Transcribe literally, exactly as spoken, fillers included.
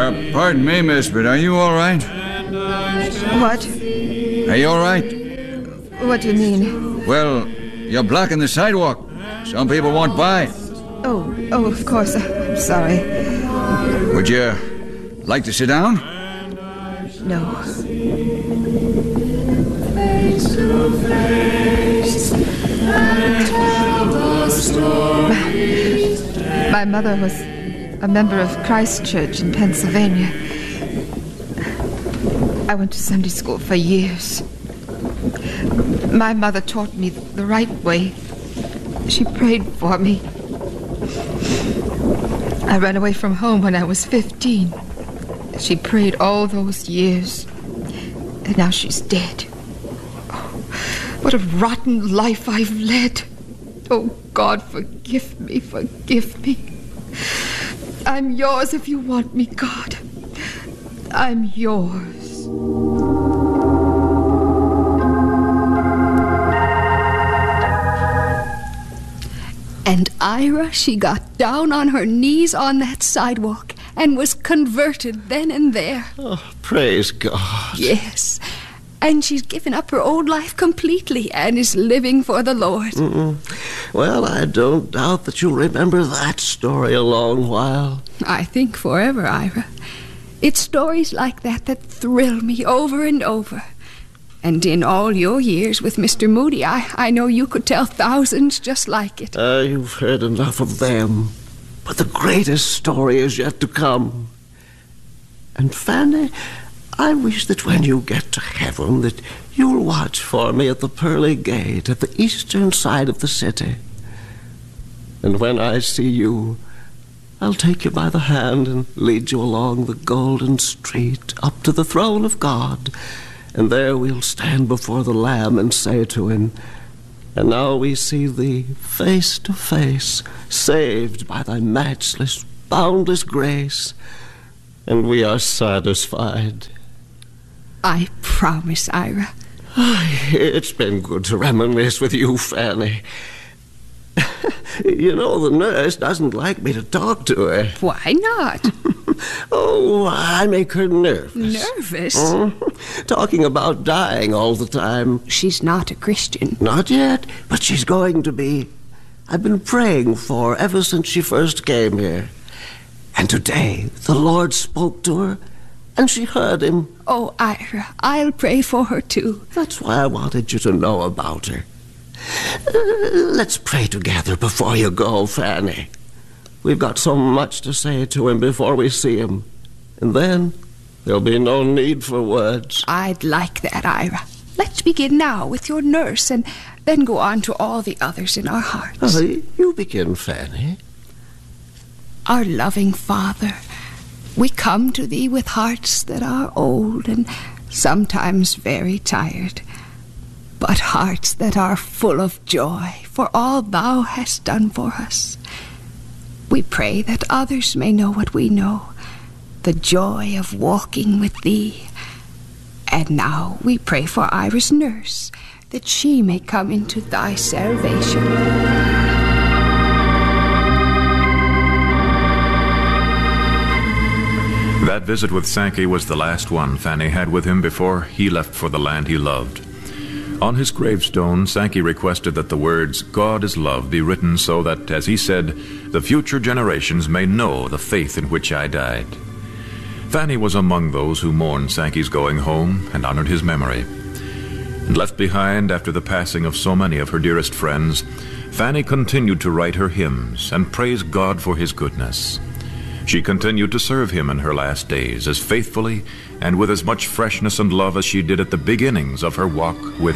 Uh, pardon me, miss, but are you all right? What? Are you all right? What do you mean? Well, you're blocking the sidewalk. Some people won't by. Oh, oh, of course. I'm sorry. Would you like to sit down? No. Face to face, and tell the story. My, my mother was a member of Christ Church in Pennsylvania. I went to Sunday school for years. My mother taught me the right way. She prayed for me. I ran away from home when I was fifteen. She prayed all those years. And now she's dead. Oh, what a rotten life I've led. Oh, God, forgive me, forgive me. I'm yours if you want me, God. I'm yours. And Ira, she got down on her knees on that sidewalk and was converted then and there. Oh, praise God. Yes. And she's given up her old life completely and is living for the Lord. Mm-mm. Well, I don't doubt that you'll remember that story a long while. I think forever, Ira. It's stories like that that thrill me over and over. And in all your years with Mister Moody, I, I know you could tell thousands just like it. Uh, you've heard enough of them. But the greatest story is yet to come. And Fanny, I wish that when you get to heaven that you'll watch for me at the pearly gate at the eastern side of the city. And when I see you, I'll take you by the hand and lead you along the golden street up to the throne of God. And there we'll stand before the Lamb and say to him, "And now we see thee face to face, saved by thy matchless, boundless grace, and we are satisfied." I promise, Ira. It's been good to reminisce with you, Fanny. You know, the nurse doesn't like me to talk to her. Why not? Oh, I make her nervous. Nervous? Mm-hmm. Talking about dying all the time. She's not a Christian. Not yet, but she's going to be. I've been praying for her ever since she first came here. And today, the Lord spoke to her, and she heard him. Oh, Ira, I'll pray for her, too. That's why I wanted you to know about her. Uh, let's pray together before you go, Fanny. We've got so much to say to him before we see him. And then there'll be no need for words. I'd like that, Ira. Let's begin now with your nurse and then go on to all the others in our hearts. Uh, you begin, Fanny. Our loving Father, we come to thee with hearts that are old and sometimes very tired, but hearts that are full of joy for all thou hast done for us. We pray that others may know what we know, the joy of walking with thee. And now we pray for Ira's nurse, that she may come into thy salvation. That visit with Sankey was the last one Fanny had with him before he left for the land he loved. On his gravestone, Sankey requested that the words, "God is love," be written so that, as he said, the future generations may know the faith in which I died. Fanny was among those who mourned Sankey's going home and honored his memory. And left behind after the passing of so many of her dearest friends, Fanny continued to write her hymns and praise God for his goodness. She continued to serve him in her last days as faithfully and with as much freshness and love as she did at the beginnings of her walk with